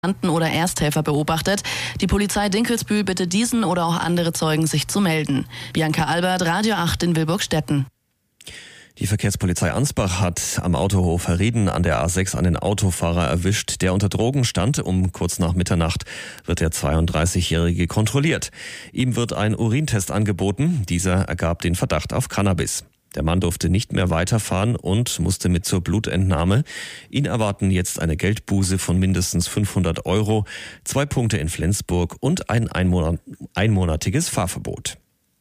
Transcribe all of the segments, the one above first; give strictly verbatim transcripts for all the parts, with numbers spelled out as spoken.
oder Ersthelfer beobachtet. Die Polizei Dinkelsbühl bittet diesen oder auch andere Zeugen, sich zu melden. Bianca Albert, Radio acht in Wilburgstetten. Die Verkehrspolizei Ansbach hat am Autohof Herrieden an der A sechs einen Autofahrer erwischt, der unter Drogen stand. Um kurz nach Mitternacht wird der zweiunddreißigjährige kontrolliert. Ihm wird ein Urintest angeboten. Dieser ergab den Verdacht auf Cannabis. Der Mann durfte nicht mehr weiterfahren und musste mit zur Blutentnahme. Ihn erwarten jetzt eine Geldbuße von mindestens fünfhundert Euro, zwei Punkte in Flensburg und ein einmonat- einmonatiges Fahrverbot.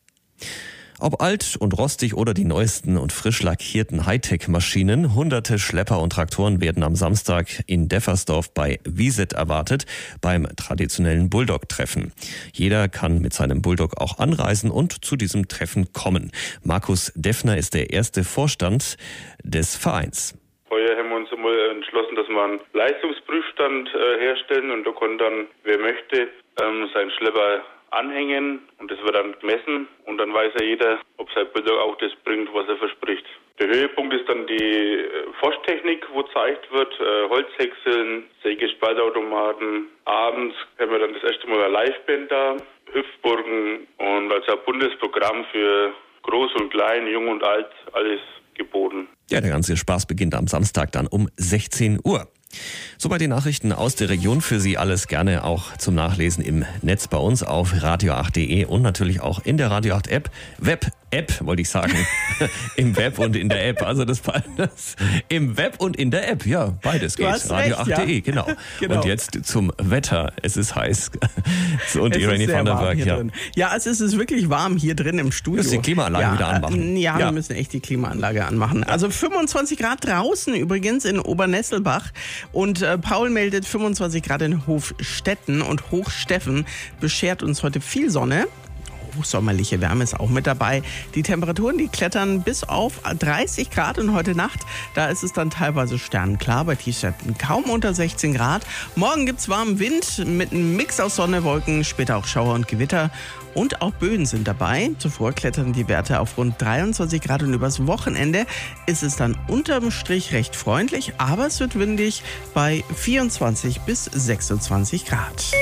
Ob alt und rostig oder die neuesten und frisch lackierten Hightech-Maschinen, hunderte Schlepper und Traktoren werden am Samstag in Deffersdorf bei Wieset erwartet, beim traditionellen Bulldog-Treffen. Jeder kann mit seinem Bulldog auch anreisen und zu diesem Treffen kommen. Markus Deffner ist der erste Vorstand des Vereins. Heuer haben wir uns einmal entschlossen, dass wir einen Leistungsprüfstand äh, herstellen und da kann dann, wer möchte, ähm, seinen Schlepper anhängen und das wird dann gemessen und dann weiß ja jeder, ob sein Bulldog auch das bringt, was er verspricht. Der Höhepunkt ist dann die Forschtechnik, wo gezeigt wird, äh, Holzhäckseln, Sägespaltautomaten. Abends haben wir dann das erste Mal eine Liveband da, Hüpfburgen und also ein buntes Programm für Groß und Klein, Jung und Alt, alles geboten. Ja, der ganze Spaß beginnt am Samstag dann um sechzehn Uhr. Soweit die Nachrichten aus der Region. Für Sie alles gerne auch zum Nachlesen im Netz bei uns auf radio acht punkt de und natürlich auch in der Radio acht App. Web-App, wollte ich sagen. Im Web und in der App. Also das beides. Im Web und in der App. Ja, beides geht. radio acht punkt de, ja. genau. genau. Und jetzt zum Wetter. Es ist heiß. Und es Irene van der Berg. Ja. Drin. ja, es ist wirklich warm hier drin im Studio. Du musst die Klimaanlage ja, wieder anmachen. Ja, ja, wir müssen echt die Klimaanlage anmachen. Also fünfundzwanzig Grad draußen übrigens in Obernesselbach. Und äh, Paul meldet fünfundzwanzig Grad in Hofstetten und Hochsteffen beschert uns heute viel Sonne. Hochsommerliche Wärme ist auch mit dabei. Die Temperaturen, die klettern bis auf dreißig Grad und heute Nacht, da ist es dann teilweise sternklar, bei Tiefstädten kaum unter sechzehn Grad. Morgen gibt's warmen Wind mit einem Mix aus Sonne, Wolken, später auch Schauer und Gewitter. Und auch Böen sind dabei. Zuvor klettern die Werte auf rund dreiundzwanzig Grad und übers Wochenende ist es dann unterm Strich recht freundlich, aber es wird windig bei vierundzwanzig bis sechsundzwanzig Grad.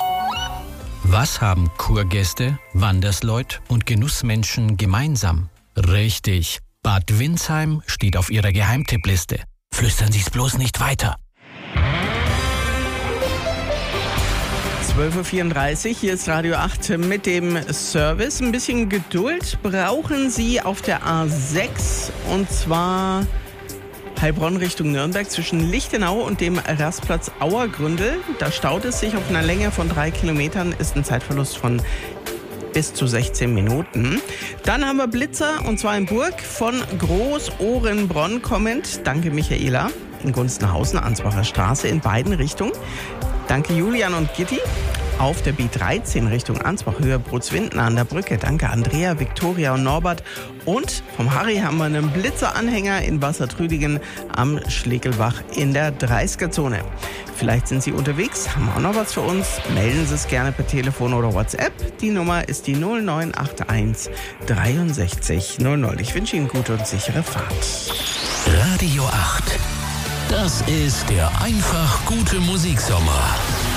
Was haben Kurgäste, Wandersleut und Genussmenschen gemeinsam? Richtig, Bad Windsheim steht auf ihrer Geheimtippliste. Flüstern Sie es bloß nicht weiter. zwölf Uhr vierunddreißig, hier ist Radio acht mit dem Service. Ein bisschen Geduld brauchen Sie auf der A sechs und zwar Heilbronn Richtung Nürnberg zwischen Lichtenau und dem Rastplatz Auergründel. Da staut es sich auf einer Länge von drei Kilometern, ist ein Zeitverlust von bis zu sechzehn Minuten. Dann haben wir Blitzer und zwar in Burg von Großohrenbronn kommend. Danke Michaela in Gunstenhausen, Ansbacher Straße in beiden Richtungen. Danke Julian und Gitti. Auf der B dreizehn Richtung Ansbach, Höhe Brutzwinden an der Brücke. Danke Andrea, Viktoria und Norbert. Und vom Harry haben wir einen Blitzeranhänger in Wassertrüdingen am Schlegelbach in der dreißiger-Zone. Vielleicht sind Sie unterwegs, haben auch noch was für uns. Melden Sie es gerne per Telefon oder WhatsApp. Die Nummer ist die null neun acht eins dreiundsechzig null null. Ich wünsche Ihnen gute und sichere Fahrt. Radio acht. Das ist der einfach gute Musiksommer.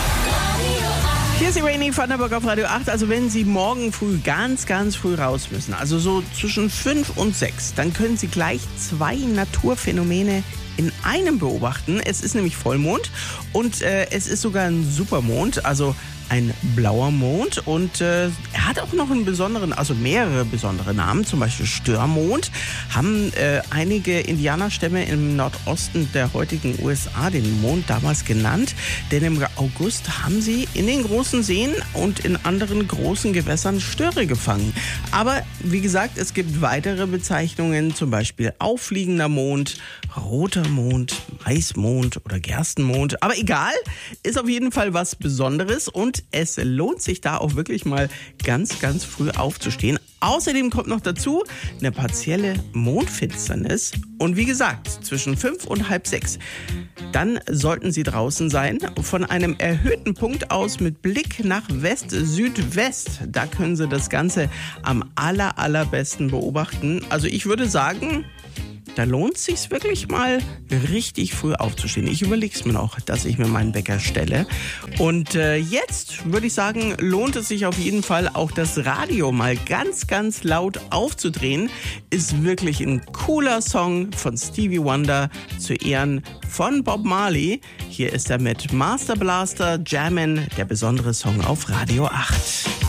Hier ist Irene van der Berg auf Radio acht. Also wenn Sie morgen früh ganz, ganz früh raus müssen, also so zwischen fünf und sechs, dann können Sie gleich zwei Naturphänomene in einem beobachten. Es ist nämlich Vollmond und äh, es ist sogar ein Supermond, also ein blauer Mond und äh, er hat auch noch einen besonderen, also mehrere besondere Namen, zum Beispiel Störmond, haben äh, einige Indianerstämme im Nordosten der heutigen U S A den Mond damals genannt, denn im August haben sie in den großen Seen und in anderen großen Gewässern Störe gefangen. Aber wie gesagt, es gibt weitere Bezeichnungen, zum Beispiel auffliegender Mond, roter Mond, Maismond oder Gerstenmond. Aber egal, ist auf jeden Fall was Besonderes und es lohnt sich da auch wirklich mal ganz, ganz früh aufzustehen. Außerdem kommt noch dazu eine partielle Mondfinsternis. Und wie gesagt, zwischen fünf und halb sechs. Dann sollten Sie draußen sein. Von einem erhöhten Punkt aus mit Blick nach West-Südwest. Da können Sie das Ganze am aller, allerbesten beobachten. Also ich würde sagen, da lohnt es sich wirklich mal richtig früh aufzustehen. Ich überlege es mir noch, dass ich mir meinen Wecker stelle. Und äh, jetzt würde ich sagen, lohnt es sich auf jeden Fall auch das Radio mal ganz, ganz laut aufzudrehen. Ist wirklich ein cooler Song von Stevie Wonder zu Ehren von Bob Marley. Hier ist er mit Master Blaster Jammin', der besondere Song auf Radio acht.